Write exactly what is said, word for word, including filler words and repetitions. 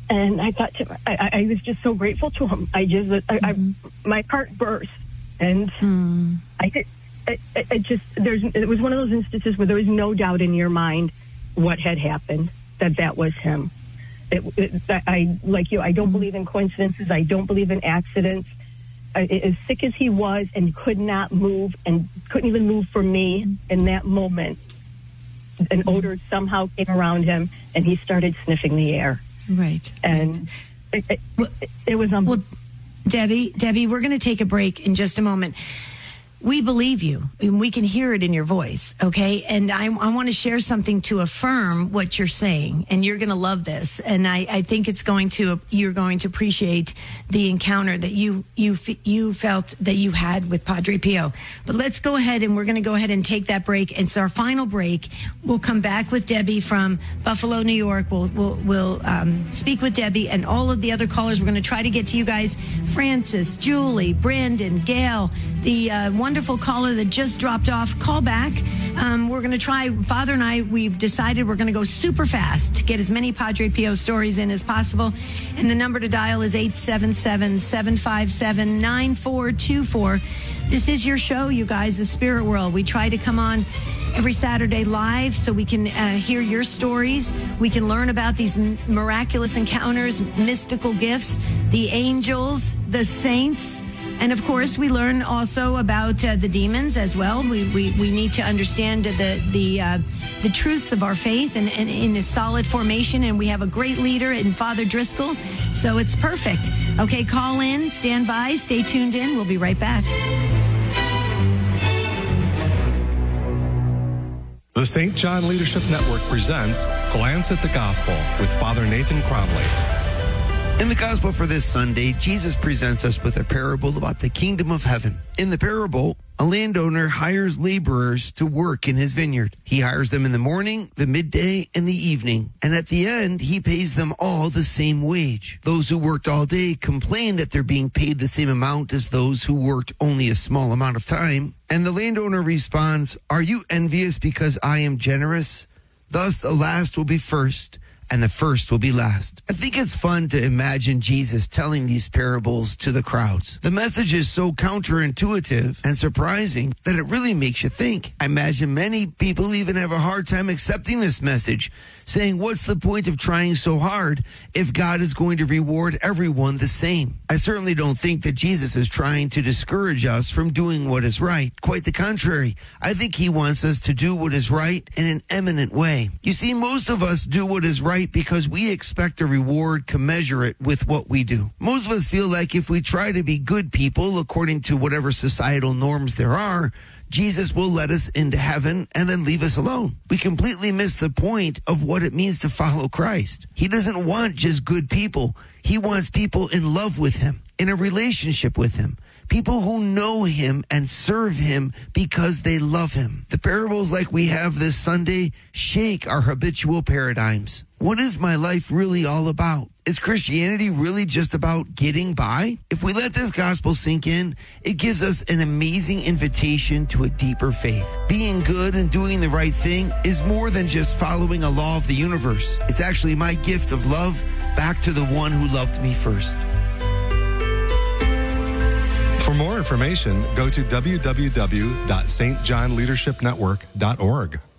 And I thought, to, I, I was just so grateful to him. I just, I, mm-hmm. I, my heart burst, and mm. I could, it, it just, there's, it was one of those instances where there was no doubt in your mind what had happened, that that was him. It, it, I, like you, I don't believe in coincidences. I don't believe in accidents. I, as sick as he was and could not move and couldn't even move for me in that moment, an odor somehow came around him, and he started sniffing the air. Right. And it, it, well, it, it was unbelievable. Well, Debbie, Debbie, we're going to take a break in just a moment. We believe you, and we can hear it in your voice, okay? And I, I want to share something to affirm what you're saying, and you're going to love this. And I, I think it's going to, you're going to appreciate the encounter that you you you felt that you had with Padre Pio. But let's go ahead, and we're going to go ahead and take that break. It's our final break. We'll come back with Debbie from Buffalo, New York. We'll we'll we'll um, speak with Debbie and all of the other callers. We're going to try to get to you guys: Francis, Julie, Brandon, Gail, the uh, one. Wonderful caller that just dropped off. Call back. Um, we're going to try, Father and I, we've decided we're going to go super fast to get as many Padre Pio stories in as possible. And the number to dial is eight seven seven, seven five seven, nine four two four. This is your show, you guys, The Spirit World. We try to come on every Saturday live so we can uh, hear your stories. We can learn about these m- miraculous encounters, mystical gifts, the angels, the saints. And, of course, we learn also about uh, the demons as well. We, we we need to understand the the uh, the truths of our faith and, and in a solid formation. And we have a great leader in Father Driscoll. So it's perfect. Okay, call in, stand by, stay tuned in. We'll be right back. The Saint John Leadership Network presents Glance at the Gospel with Father Nathan Cromley. In the Gospel for this Sunday, Jesus presents us with a parable about the kingdom of heaven. In the parable, a landowner hires laborers to work in his vineyard. He hires them in the morning, the midday, and the evening. And at the end, he pays them all the same wage. Those who worked all day complain that they're being paid the same amount as those who worked only a small amount of time. And the landowner responds, "Are you envious because I am generous? Thus the last will be first, and the first will be last." I think it's fun to imagine Jesus telling these parables to the crowds. The message is so counterintuitive and surprising that it really makes you think. I imagine many people even have a hard time accepting this message, saying, what's the point of trying so hard if God is going to reward everyone the same? I certainly don't think that Jesus is trying to discourage us from doing what is right. Quite the contrary. I think he wants us to do what is right in an eminent way. You see, most of us do what is right because we expect a reward commensurate with what we do. Most of us feel like if we try to be good people according to whatever societal norms there are, Jesus will let us into heaven and then leave us alone. We completely miss the point of what it means to follow Christ. He doesn't want just good people. He wants people in love with him, in a relationship with him. People who know him and serve him because they love him. The parables like we have this Sunday shake our habitual paradigms. What is my life really all about? Is Christianity really just about getting by? If we let this gospel sink in, it gives us an amazing invitation to a deeper faith. Being good and doing the right thing is more than just following a law of the universe. It's actually my gift of love back to the one who loved me first. For more information, go to w w w dot s t john leadership network dot org.